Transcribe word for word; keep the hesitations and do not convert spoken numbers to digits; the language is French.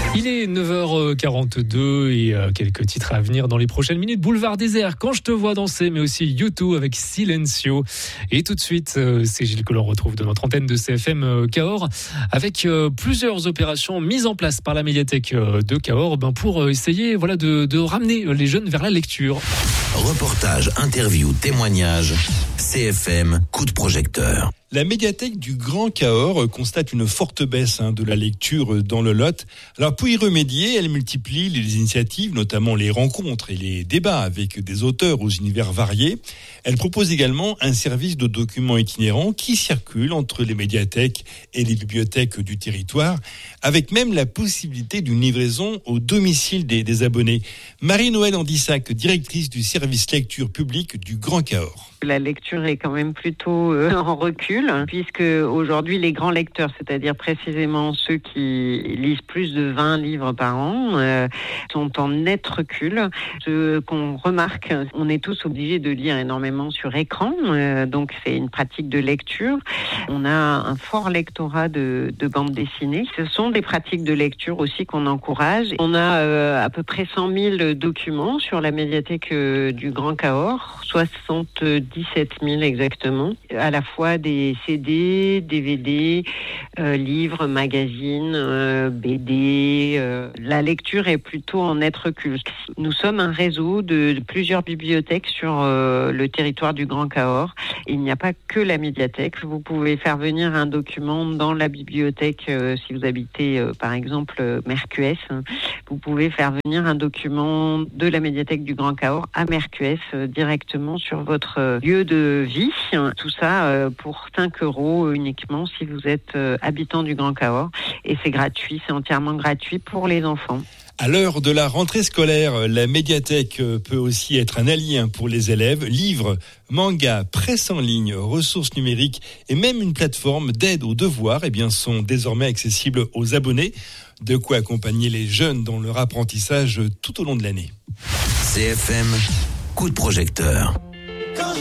Il est neuf heures quarante-deux et quelques titres à venir dans les prochaines minutes. Boulevard Désert, Quand je te vois danser, mais aussi YouTube avec Silencio. Et tout de suite, c'est Gilles que l'on retrouve de notre antenne de C F M Cahors avec plusieurs opérations mises en place par la médiathèque de Cahors ben pour essayer voilà, de, de ramener les jeunes vers la lecture. Reportage, interview, témoignage, C F M, coup de projecteur. La médiathèque du Grand Cahors constate une forte baisse hein, de la lecture dans le Lot. Alors pour y remédier, elle multiplie les initiatives, notamment les rencontres et les débats avec des auteurs aux univers variés. Elle propose également un service de documents itinérants qui circule entre les médiathèques et les bibliothèques du territoire, avec même la possibilité d'une livraison au domicile des, des abonnés. Marie-Noëlle Andissac, directrice du service lecture publique du Grand Cahors. La lecture est quand même plutôt euh, en recul, puisque aujourd'hui les grands lecteurs, c'est-à-dire précisément ceux qui lisent plus de vingt livres par an, euh, sont en net recul. Ce qu'on remarque, on est tous obligés de lire énormément sur écran, euh, donc c'est une pratique de lecture. On a un fort lectorat de, de bandes dessinées. Ce sont des pratiques de lecture aussi qu'on encourage. On a euh, à peu près cent mille documents sur la médiathèque euh, du Grand Cahors, soixante-dix-sept mille exactement, à la fois des C D, D V D, euh, livres, magazines, euh, B D. Euh, la lecture est plutôt en net recul. Nous sommes un réseau de, de plusieurs bibliothèques sur euh, le territoire du Grand Cahors. Il n'y a pas que la médiathèque. Vous pouvez faire venir un document dans la bibliothèque euh, si vous habitez euh, par exemple euh, Mercuès. Vous pouvez faire venir un document de la médiathèque du Grand Cahors à Mercuès euh, directement sur votre euh, lieu de vie. Tout ça euh, pour cinq euros uniquement si vous êtes euh, habitant du Grand Cahors. Et c'est gratuit, c'est entièrement gratuit pour les enfants. À l'heure de la rentrée scolaire, la médiathèque peut aussi être un allié pour les élèves. Livres, mangas, presse en ligne, ressources numériques et même une plateforme d'aide aux devoirs eh bien, sont désormais accessibles aux abonnés. De quoi accompagner les jeunes dans leur apprentissage tout au long de l'année. C F M, coup de projecteur.